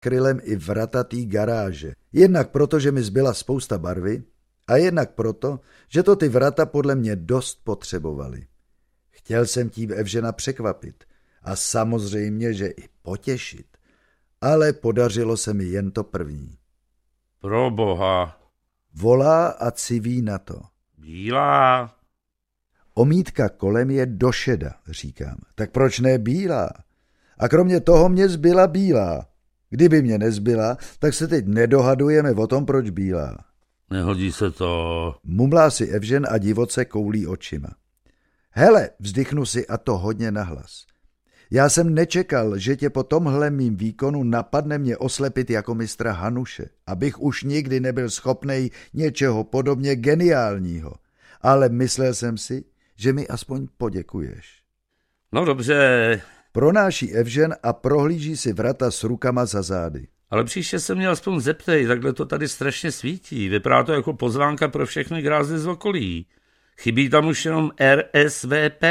krylem i vratatý garáže. Jednak proto, že mi zbyla spousta barvy a jednak proto, že to ty vrata podle mě dost potřebovaly. Chtěl jsem tím Evžena překvapit a samozřejmě, že i potěšit, ale podařilo se mi jen to první. Proboha. Volá a civí na to. Bílá. Omítka kolem je do šeda, říkám. Tak proč ne bílá? A kromě toho mě zbyla bílá. Kdyby mě nezbyla, tak se teď nedohadujeme o tom, proč bílá. Nehodí se to. Mumlá si Evžen a divoce koulí očima. Hele, vzdychnu si a to hodně nahlas. Já jsem nečekal, že tě po tomhle mým výkonu napadne mě oslepit jako mistra Hanuše, abych už nikdy nebyl schopnej něčeho podobně geniálního. Ale myslel jsem si, že mi aspoň poděkuješ. No dobře. Pronáší Evžen a prohlíží si vrata s rukama za zády. Ale příště se mě aspoň zeptej, takhle to tady strašně svítí. Vypadá to jako pozvánka pro všechny grázdy z okolí. Chybí tam už jenom RSVP.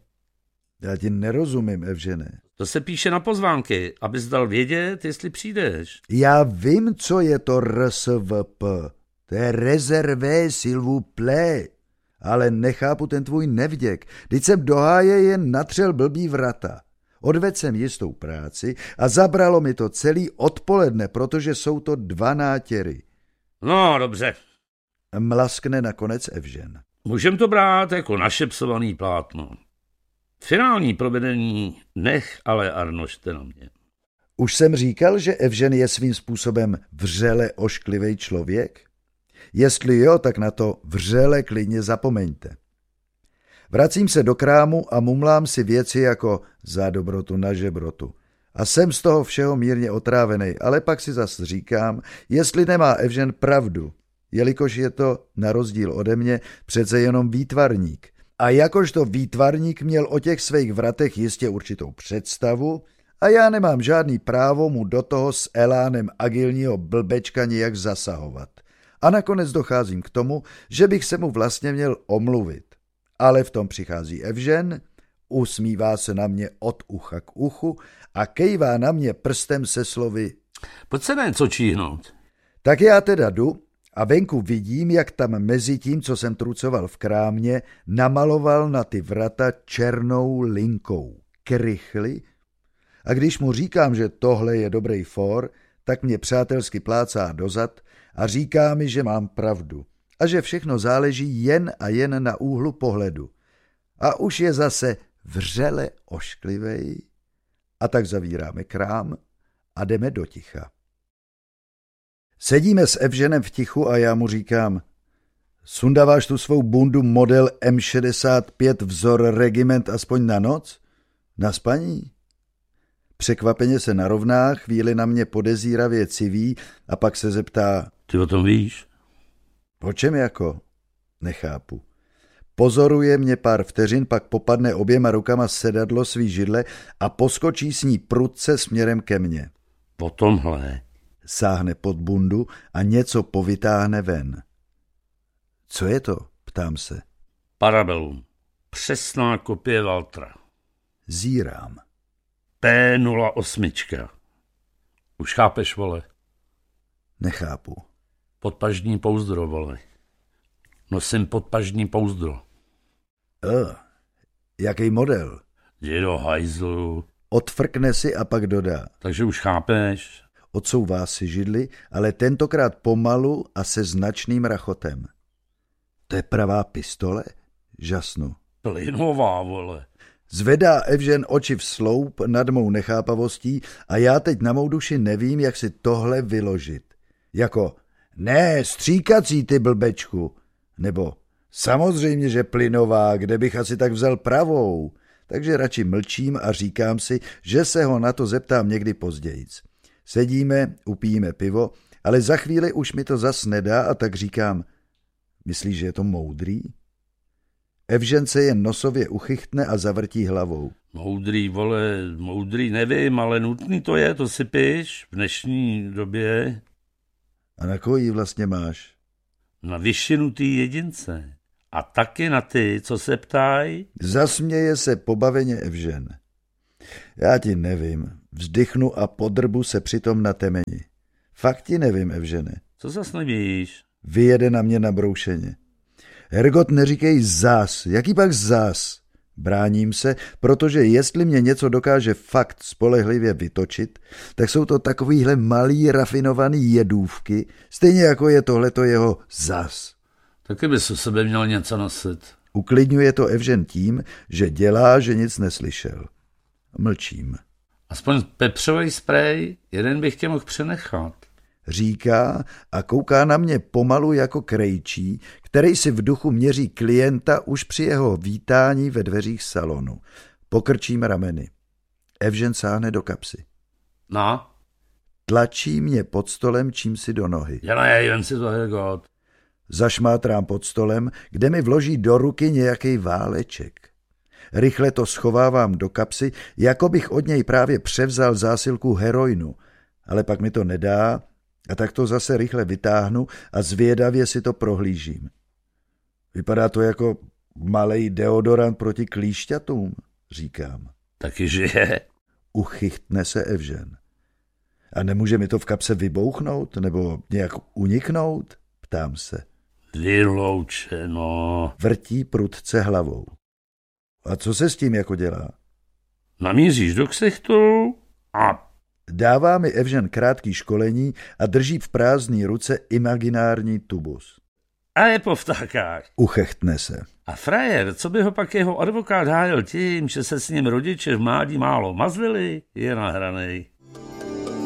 Já ti nerozumím, Evžene. To se píše na pozvánky, abys dal vědět, jestli přijdeš. Já vím, co je to RSVP. To je réservé s'il vous plaît. Ale nechápu ten tvůj nevděk. Vždyť jsem do háje jen natřel blbý vrata. Odvedl jsem jistou práci a zabralo mi to celý odpoledne, protože jsou to 2 nátěry. No, dobře. Mlaskne nakonec Evžen. Můžem to brát jako našepsovaný plátno. Finální provedení nech ale Arnošte na mě. Už jsem říkal, že Evžen je svým způsobem vřele ošklivý člověk? Jestli jo, tak na to vřele klidně zapomeňte. Vracím se do krámu a mumlám si věci jako za dobrotu na žebrotu. A jsem z toho všeho mírně otrávený, ale pak si zas říkám, jestli nemá Evžen pravdu, jelikož je to, na rozdíl ode mě, přece jenom výtvarník. A jakožto výtvarník měl o těch svých vratech jistě určitou představu a já nemám žádný právo mu do toho s elánem agilního blbečka nijak zasahovat. A nakonec docházím k tomu, že bych se mu vlastně měl omluvit. Ale v tom přichází Evžen, usmívá se na mě od ucha k uchu a kejvá na mě prstem se slovy: Pojď se něco číhnout. Tak já teda jdu a venku vidím, jak tam mezi tím, co jsem trucoval v krámě, namaloval na ty vrata černou linkou krychly. A když mu říkám, že tohle je dobrý for, tak mě přátelsky plácá dozad a říká mi, že mám pravdu a že všechno záleží jen a jen na úhlu pohledu. A už je zase vřele ošklivej. A tak zavíráme krám a jdeme do ticha. Sedíme s Evženem v tichu a já mu říkám: Sundáváš tu svou bundu model M65 vzor regiment aspoň na noc? Na spaní? Překvapeně se narovná, chvíli na mě podezíravě civí a pak se zeptá: Ty o tom víš? O čem jako? Nechápu. Pozoruje mě pár vteřin, pak popadne oběma rukama sedadlo svý židle a poskočí s ní prudce směrem ke mně. Po tomhle. Sáhne pod bundu a něco povytáhne ven. Co je to? Ptám se. Parabellum. Přesná kopie Waltera. Zírám. P08. Už chápeš, vole? Nechápu. Podpažní pouzdro, vole. Nosím podpažní pouzdro. Jaký model? Dědo hajzlu. Odfrkne si a pak dodá. Takže už chápeš? Odsouvá si židli, ale tentokrát pomalu a se značným rachotem. To je pravá pistole? Žasnu. Plynová, vole. Zvedá Evžen oči v sloup nad mou nechápavostí a já teď na mou duši nevím, jak si tohle vyložit. Jako: ne, stříkací, ty blbečku. Nebo samozřejmě, že plynová, kde bych asi tak vzal pravou. Takže radši mlčím a říkám si, že se ho na to zeptám někdy pozdějc. Sedíme, upijeme pivo, ale za chvíli už mi to zas nedá a tak říkám: myslíš, že je to moudrý? Evžen se jen nosově uchychtne a zavrtí hlavou. Moudrý, vole, moudrý nevím, ale nutný to je, to si píš v dnešní době. A na koho jí vlastně máš? Na vyšinutý jedince. A taky na ty, co se ptají. Zasměje se pobaveně Evžen. Já ti nevím. Vzdychnu a podrbu se přitom na temeni. Fakt ti nevím, Evžene. Co zas nevíš? Vyjede na mě nabroušeně. Hergot, neříkej zás. Jaký pak zás? Bráním se, protože jestli mě něco dokáže fakt spolehlivě vytočit, tak jsou to takovýhle malý rafinovaný jedůvky, stejně jako je tohleto jeho zas. Taky bys u sebe měl něco nosit. Uklidňuje to Evžen tím, že dělá, že nic neslyšel. Mlčím. Aspoň pepřový sprej, jeden bych tě mohl přenechat. Říká a kouká na mě pomalu jako krejčí, který si v duchu měří klienta už při jeho vítání ve dveřích salonu. Pokrčím rameny. Evžen sáhne do kapsy. No? Tlačí mě pod stolem čímsi do nohy. Dělej, jen si to, Hergot. Zašmátrám pod stolem, kde mi vloží do ruky nějaký váleček. Rychle to schovávám do kapsy, jako bych od něj právě převzal zásilku heroinu, ale pak mi to nedá a tak to zase rychle vytáhnu a zvědavě si to prohlížím. Vypadá to jako malej deodorant proti klíšťatům, říkám. Taky je. Uchychtne se Evžen. A nemůže mi to v kapse vybouchnout nebo nějak uniknout? Ptám se. Vyloučeno. Vrtí prudce hlavou. A co se s tím jako dělá? Namíříš do ksichtu a... Dává mi Evžen krátký školení a drží v prázdné ruce imaginární tubus. A je po vtákách. Uchechtne se. A frajer, co by ho pak jeho advokát hájil tím, že se s ním rodiče v mládí málo mazlili, je nahranej.